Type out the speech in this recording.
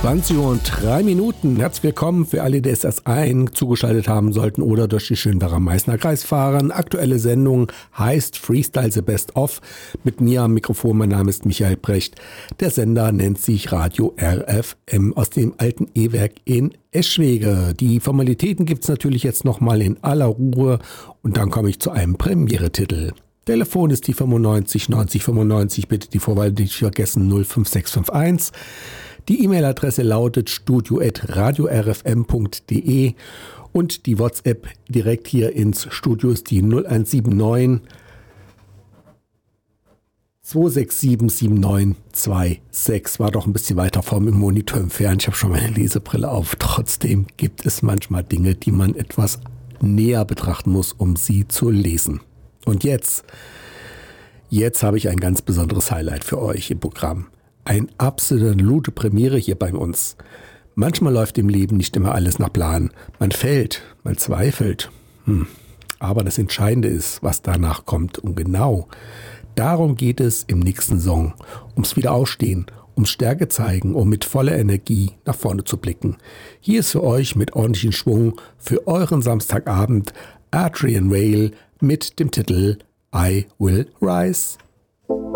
20:03. Herzlich willkommen für alle, die es erst zugeschaltet haben sollten oder durch die Schönberger Meißner Kreis fahren. Aktuelle Sendung heißt Freestyle the Best of. Mit mir am Mikrofon, mein Name ist Michael Brecht. Der Sender nennt sich Radio RFM aus dem alten E-Werk in Eschwege. Die Formalitäten gibt's natürlich jetzt nochmal in aller Ruhe und dann komme ich zu einem Premiere-Titel. Telefon ist die 95 90 95, bitte die Vorwahl nicht vergessen, 05651. Die E-Mail-Adresse lautet studio@radiorfm.de und die WhatsApp direkt hier ins Studio ist die 0179 267 7926. War doch ein bisschen weiter vorm Monitor entfernt. Ich habe schon meine Lesebrille auf. Trotzdem gibt es manchmal Dinge, die man etwas näher betrachten muss, um sie zu lesen. Und jetzt habe ich ein ganz besonderes Highlight für euch im Programm. Eine absolute Premiere hier bei uns. Manchmal läuft im Leben nicht immer alles nach Plan. Man fällt, man zweifelt. Aber das Entscheidende ist, was danach kommt. Und genau darum geht es im nächsten Song. Ums Wiederaufstehen, ums Stärke zeigen, um mit voller Energie nach vorne zu blicken. Hier ist für euch mit ordentlichem Schwung für euren Samstagabend Adrian Vale mit dem Titel I Will Rise.